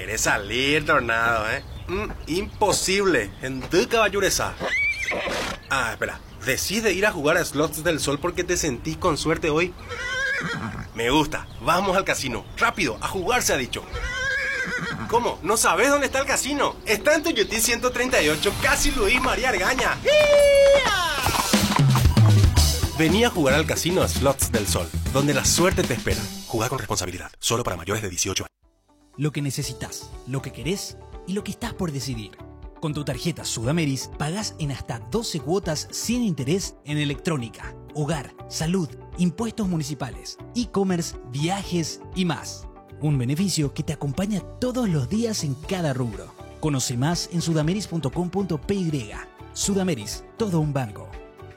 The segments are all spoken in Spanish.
¿Querés salir, Tornado, imposible. En tu caballureza. Espera. ¿Decide ir a jugar a Slots del Sol porque te sentís con suerte hoy? Me gusta. Vamos al casino. Rápido, a jugar se ha dicho. ¿Cómo? ¿No sabes dónde está el casino? Está en Tuyutí 138, casi Luis María Argaña. Vení a jugar al casino Slots del Sol, donde la suerte te espera. Jugá con responsabilidad, solo para mayores de 18 años. Lo que necesitas, lo que querés y lo que estás por decidir. Con tu tarjeta Sudameris pagás en hasta 12 cuotas sin interés en electrónica, hogar, salud, impuestos municipales, e-commerce, viajes y más. Un beneficio que te acompaña todos los días en cada rubro. Conoce más en sudameris.com.py. Sudameris, todo un banco.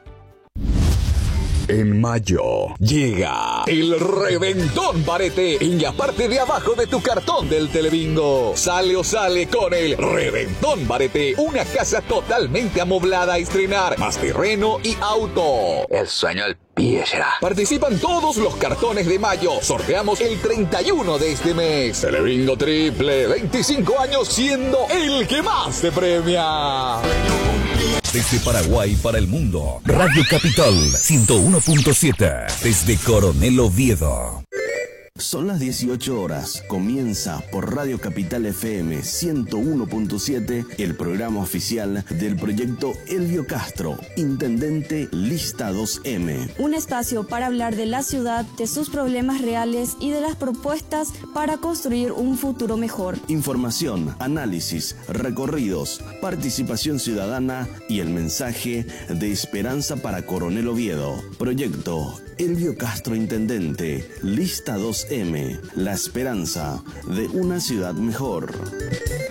En mayo llega el Reventón Barete en la parte de abajo de tu cartón del Telebingo. Sale o sale con el Reventón Barete, una casa totalmente amoblada a estrenar, más terreno y auto. El sueño del pibe será. Participan todos los cartones de mayo. Sorteamos el 31 de este mes. Telebingo Triple, 25 años siendo el que más te premia. Desde Paraguay para el mundo, Radio Capital 101.7, desde Coronel Oviedo. Son las 18 horas. Comienza por Radio Capital FM 101.7 el programa oficial del proyecto Elvio Castro, Intendente Lista 2M. Un espacio para hablar de la ciudad, de sus problemas reales y de las propuestas para construir un futuro mejor. Información, análisis, recorridos, participación ciudadana y el mensaje de esperanza para Coronel Oviedo. Proyecto Elvio Castro, Intendente, Lista 2M, la esperanza de una ciudad mejor.